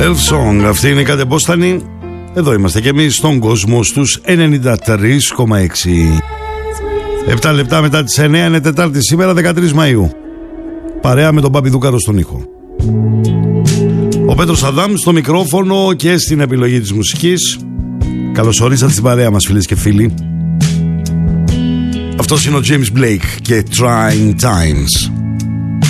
Hellsong, αυτή είναι η κατεπόστανη. Εδώ είμαστε κι εμείς στον κόσμο στους 93,6. 7 λεπτά μετά τις 9, είναι Τετάρτη σήμερα, 13 Μαΐου. Παρέα με τον Πάπη Δούκαρο στον ήχο. Ο Πέτρος Αδάμ στο μικρόφωνο και στην επιλογή της μουσικής. Καλώς ορίσατε στην παρέα μας, φίλες και φίλοι. Αυτός είναι ο James Blake και Trying Times.